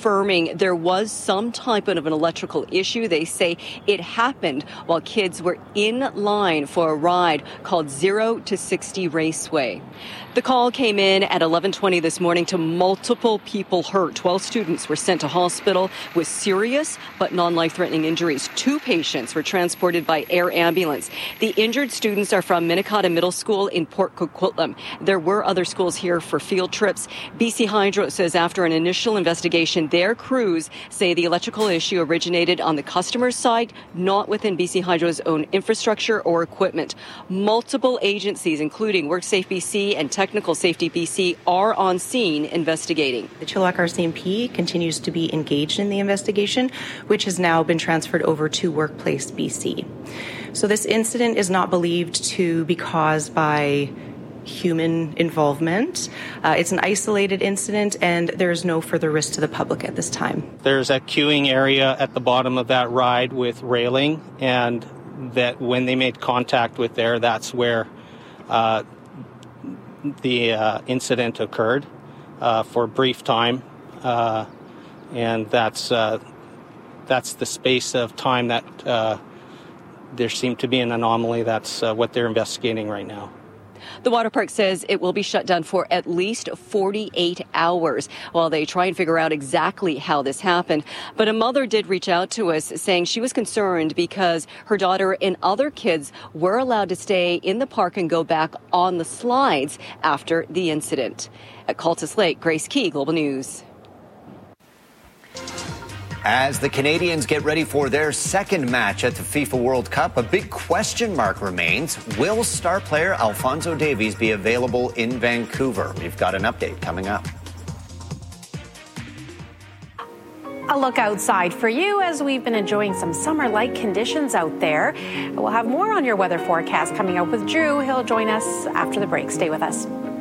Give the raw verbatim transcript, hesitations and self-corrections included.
confirming there was some type of an electrical issue. They say it happened while kids were in line for a ride called zero to sixty Raceway. The call came in at eleven twenty this morning to multiple people hurt. twelve students were sent to hospital with serious but non-life-threatening injuries. Two patients were transported by air ambulance. The injured students are from Minnetonka Middle School in Port Coquitlam. There were other schools here for field trips. B C Hydro says after an initial investigation, their crews say the electrical issue originated on the customer's side, not within B C Hydro's own infrastructure or equipment. Multiple agencies, including WorkSafe B C and Technical Safety B C, are on scene investigating. The Chilliwack R C M P continues to be engaged in the investigation, which has now been transferred over to Workplace B C. So this incident is not believed to be caused by human involvement. Uh, it's an isolated incident, and there's no further risk to the public at this time. There's a queuing area at the bottom of that ride with railing, and that when they made contact with there, that's where uh, the uh, incident occurred uh, for a brief time, uh, and that's uh, that's the space of time that uh, there seemed to be an anomaly. That's uh, what they're investigating right now. The water park says it will be shut down for at least forty-eight hours while they try and figure out exactly how this happened. But a mother did reach out to us saying she was concerned because her daughter and other kids were allowed to stay in the park and go back on the slides after the incident. At Cultus Lake, Grace Key, Global News. As the Canadians get ready for their second match at the FIFA World Cup, a big question mark remains. Will star player Alphonso Davies be available in Vancouver? We've got an update coming up. A look outside for you as we've been enjoying some summer-like conditions out there. We'll have more on your weather forecast coming up with Drew. He'll join us after the break. Stay with us.